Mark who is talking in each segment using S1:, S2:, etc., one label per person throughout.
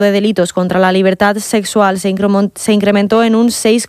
S1: de delitos contra la libertad sexual se incrementó en un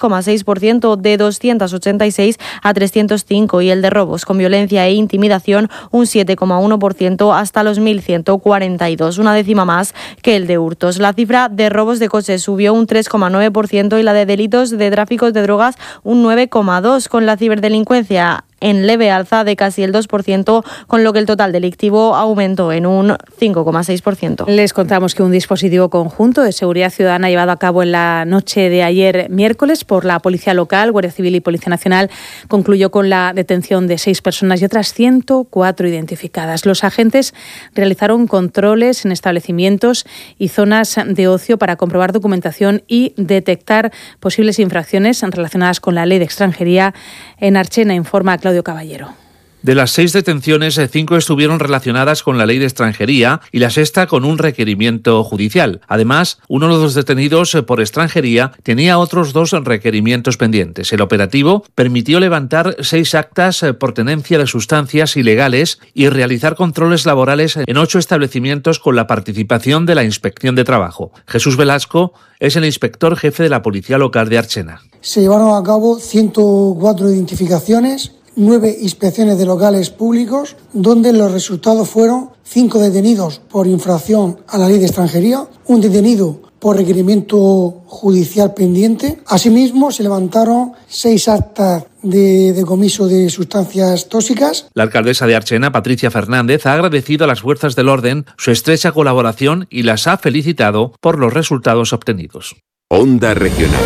S1: 6,6%, de 286 a 305, y el de robos con violencia e intimidación un 7,1% hasta los 1.142, una décima más que el de hurtos. La cifra de robos de coches subió un 3,9% y la de delitos de tráfico de drogas un 9,2%, con la ciberdelincuencia en leve alza de casi el 2%, con lo que el total delictivo aumentó en un 5,6%.
S2: Les contamos que un dispositivo conjunto de seguridad ciudadana llevado a cabo en la noche de ayer miércoles por la Policía Local, Guardia Civil y Policía Nacional concluyó con la detención de 6 personas y otras 104 identificadas. Los agentes realizaron controles en establecimientos y zonas de ocio para comprobar documentación y detectar posibles infracciones relacionadas con la ley de extranjería. En Archena informa Claudio Caballero.
S3: De las 6 detenciones, 5 estuvieron relacionadas con la ley de extranjería y la sexta con un requerimiento judicial. Además, uno de los detenidos por extranjería tenía otros 2 requerimientos pendientes. El operativo permitió levantar 6 actas por tenencia de sustancias ilegales y realizar controles laborales en 8 establecimientos con la participación de la Inspección de Trabajo. Jesús Velasco es el inspector jefe de la Policía Local de Archena.
S4: Se llevaron a cabo 104 identificaciones, 9 inspecciones de locales públicos, donde los resultados fueron 5 detenidos por infracción a la ley de extranjería, un detenido por requerimiento judicial pendiente. Asimismo, se levantaron 6 actas de decomiso de sustancias tóxicas.
S3: La alcaldesa de Archena, Patricia Fernández, ha agradecido a las fuerzas del orden su estrecha colaboración y las ha felicitado por los resultados obtenidos.
S5: Onda Regional.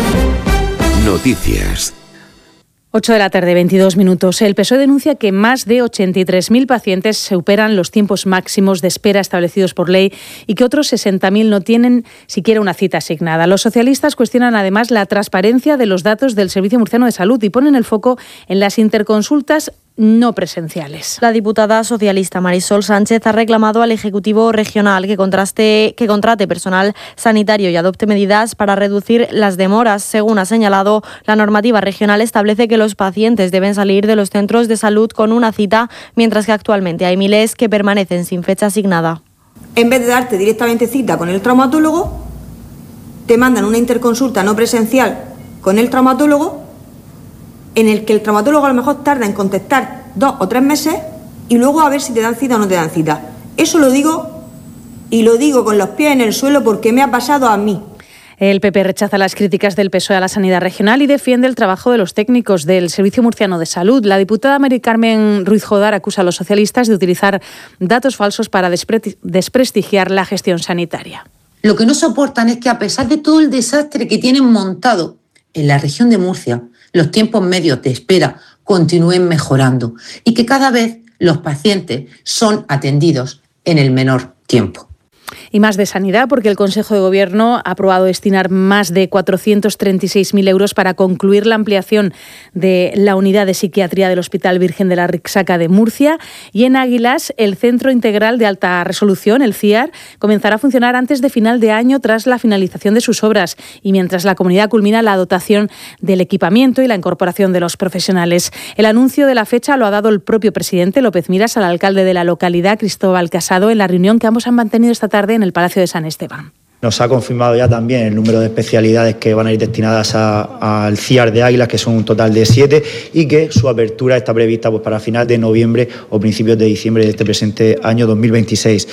S5: Noticias.
S2: 8 de la tarde, 22 minutos. El PSOE denuncia que más de 83.000 pacientes superan los tiempos máximos de espera establecidos por ley y que otros 60.000 no tienen siquiera una cita asignada. Los socialistas cuestionan además la transparencia de los datos del Servicio Murciano de Salud y ponen el foco en las interconsultas no presenciales.
S1: La diputada socialista Marisol Sánchez ha reclamado al Ejecutivo Regional que contrate personal sanitario y adopte medidas para reducir las demoras. Según ha señalado, la normativa regional establece que los pacientes deben salir de los centros de salud con una cita, mientras que actualmente hay miles que permanecen sin fecha asignada.
S6: En vez de darte directamente cita con el traumatólogo, te mandan una interconsulta no presencial con el traumatólogo, en el que el traumatólogo a lo mejor tarda en contestar 2 o 3 meses y luego a ver si te dan cita o no te dan cita. Eso lo digo, y lo digo con los pies en el suelo porque me ha pasado a mí.
S2: El PP rechaza las críticas del PSOE a la sanidad regional y defiende el trabajo de los técnicos del Servicio Murciano de Salud. La diputada Mari Carmen Ruiz Jodar acusa a los socialistas de utilizar datos falsos para desprestigiar la gestión sanitaria.
S7: Lo que no soportan es que, a pesar de todo el desastre que tienen montado en la región de Murcia, los tiempos medios de espera continúen mejorando y que cada vez los pacientes son atendidos en el menor tiempo.
S2: Y más de sanidad, porque el Consejo de Gobierno ha aprobado destinar más de 436.000 euros para concluir la ampliación de la unidad de psiquiatría del Hospital Virgen de la Rixaca de Murcia. Y en Águilas, el Centro Integral de Alta Resolución, el CIAR, comenzará a funcionar antes de final de año tras la finalización de sus obras y mientras la comunidad culmina la dotación del equipamiento y la incorporación de los profesionales. El anuncio de la fecha lo ha dado el propio presidente López Miras al alcalde de la localidad, Cristóbal Casado, en la reunión que ambos han mantenido esta tarde en el Palacio de San Esteban.
S8: Nos ha confirmado ya también el número de especialidades que van a ir destinadas al CIAR de Águilas, que son un total de 7, y que su apertura está prevista para final de noviembre o principios de diciembre de este presente año 2026.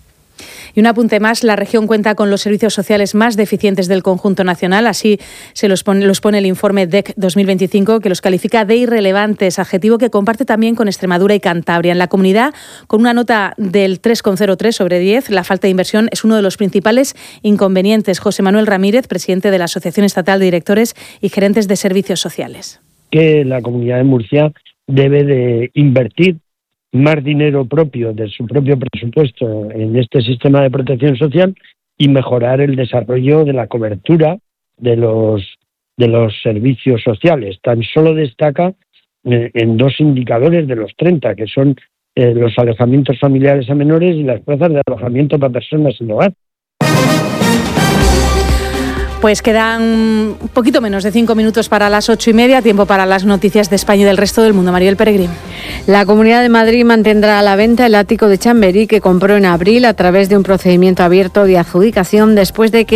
S2: Y un apunte más, la región cuenta con los servicios sociales más deficientes del conjunto nacional, así se los pone el informe DEC 2025, que los califica de irrelevantes, adjetivo que comparte también con Extremadura y Cantabria. En la comunidad, con una nota del 3,03 sobre 10, la falta de inversión es uno de los principales inconvenientes. José Manuel Ramírez, presidente de la Asociación Estatal de Directores y Gerentes de Servicios Sociales.
S9: Que la Comunidad de Murcia debe de invertir más dinero propio de su propio presupuesto en este sistema de protección social y mejorar el desarrollo de la cobertura de los servicios sociales. Tan solo destaca en 2 indicadores de los 30, que son los alojamientos familiares a menores y las plazas de alojamiento para personas sin hogar.
S2: Pues quedan un poquito menos de 5 minutos para las 8:30, tiempo para las noticias de España y del resto del mundo. Mariel Peregrín.
S10: La Comunidad de Madrid mantendrá a la venta el ático de Chamberí que compró en abril a través de un procedimiento abierto de adjudicación después de que